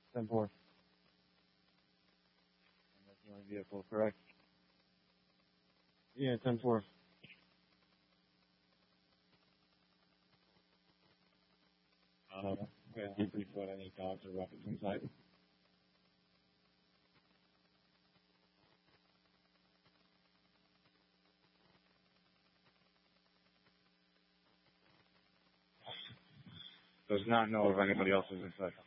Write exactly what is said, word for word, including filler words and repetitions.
ten four. That's the only vehicle, correct? Yeah, ten four. Uh, we have debrief what any dogs or weapons inside. Does not know if anybody else is inside.